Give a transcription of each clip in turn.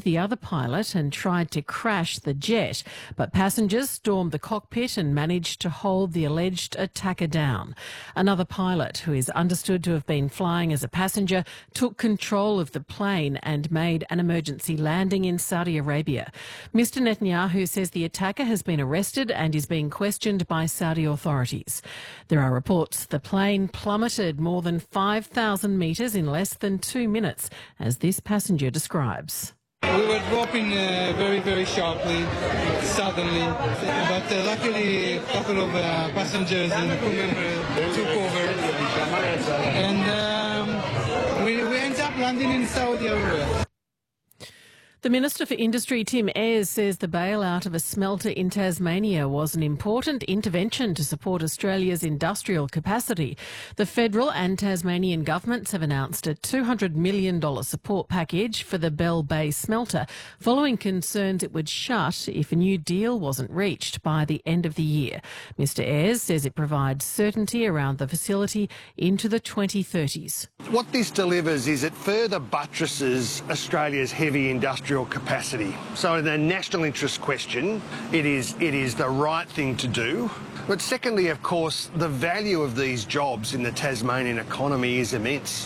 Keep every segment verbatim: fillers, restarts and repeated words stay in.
the other pilot and tried to crash the jet, but passengers stormed the cockpit and managed to hold the alleged attacker down. Another pilot, who is understood to have been flying as a passenger, took control of the plane and made an emergency landing in Saudi Arabia. Mister Netanyahu says the attacker has been arrested and is being questioned by Saudi authorities. There are reports the plane plummeted more than five thousand metres in less than two minutes, as this passenger describes. We were dropping uh, very, very sharply, suddenly, but uh, luckily a couple of uh, passengers and crew members took over, and um, we, we ended up landing in Saudi Arabia. The Minister for Industry, Tim Ayres, says the bailout of a smelter in Tasmania was an important intervention to support Australia's industrial capacity. The federal and Tasmanian governments have announced a two hundred million dollars support package for the Bell Bay smelter, following concerns it would shut if a new deal wasn't reached by the end of the year. Mister Ayres says it provides certainty around the facility into the twenty thirties. What this delivers is it further buttresses Australia's heavy industrial capacity. So in the national interest question, it is, it is the right thing to do. But secondly, of course, the value of these jobs in the Tasmanian economy is immense.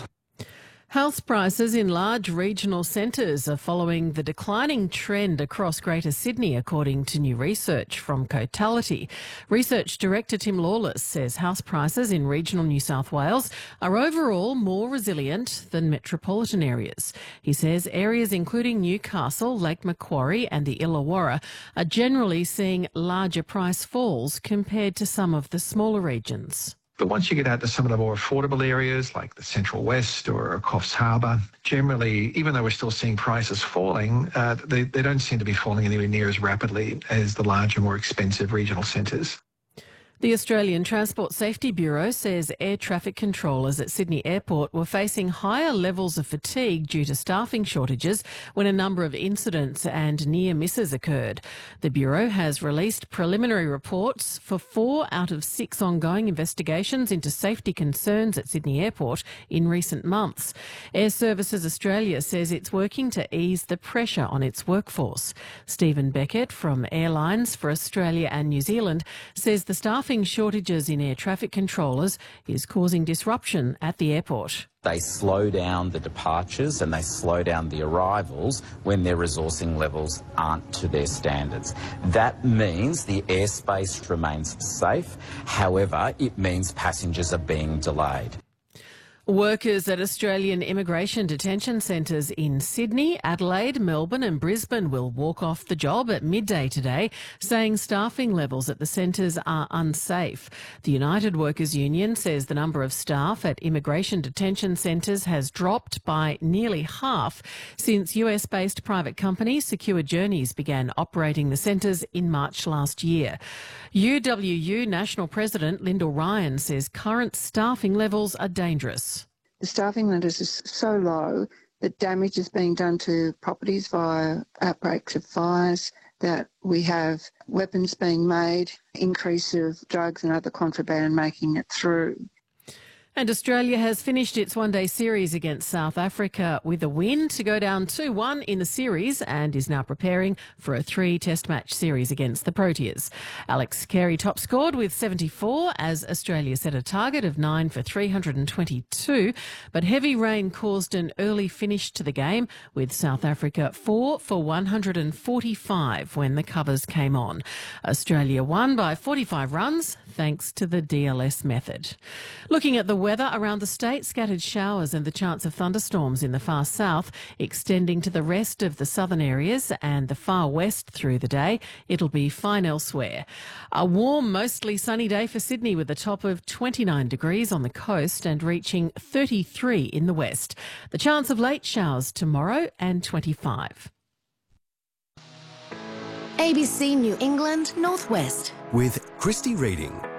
House prices in large regional centres are following the declining trend across Greater Sydney, according to new research from Cotality. Research Director Tim Lawless says house prices in regional New South Wales are overall more resilient than metropolitan areas. He says areas including Newcastle, Lake Macquarie and the Illawarra are generally seeing larger price falls compared to some of the smaller regions. But once you get out to some of the more affordable areas like the Central West or Coffs Harbour, generally, even though we're still seeing prices falling, uh, they, they don't seem to be falling anywhere near as rapidly as the larger, more expensive regional centres. The Australian Transport Safety Bureau says air traffic controllers at Sydney Airport were facing higher levels of fatigue due to staffing shortages when a number of incidents and near misses occurred. The Bureau has released preliminary reports for four out of six ongoing investigations into safety concerns at Sydney Airport in recent months. Air Services Australia says it's working to ease the pressure on its workforce. Stephen Beckett from Airlines for Australia and New Zealand says the staffing shortages in air traffic controllers is causing disruption at the airport. They slow down the departures and they slow down the arrivals when their resourcing levels aren't to their standards. That means the airspace remains safe. However, it means passengers are being delayed. Workers at Australian immigration detention centres in Sydney, Adelaide, Melbourne and Brisbane will walk off the job at midday today, saying staffing levels at the centres are unsafe. The United Workers Union says the number of staff at immigration detention centres has dropped by nearly half since U S-based private company Secure Journeys began operating the centres in March last year. U W U National President Lyndall Ryan says current staffing levels are dangerous. The staffing levels is so low that damage is being done to properties via outbreaks of fires, that we have weapons being made, increase of drugs and other contraband making it through. And Australia has finished its one-day series against South Africa with a win to go down two one in the series and is now preparing for a three-test match series against the Proteas. Alex Carey top-scored with seventy-four as Australia set a target of nine for three hundred twenty-two, but heavy rain caused an early finish to the game with South Africa four for one hundred forty-five when the covers came on. Australia won by forty-five runs thanks to the D L S method. Looking at the weather around the state, scattered showers and the chance of thunderstorms in the far south, extending to the rest of the southern areas and the far west through the day. It'll be fine elsewhere. A warm, mostly sunny day for Sydney with a top of twenty-nine degrees on the coast and reaching thirty-three in the west. The chance of late showers tomorrow and twenty-five. A B C New England Northwest. With Christy Reading.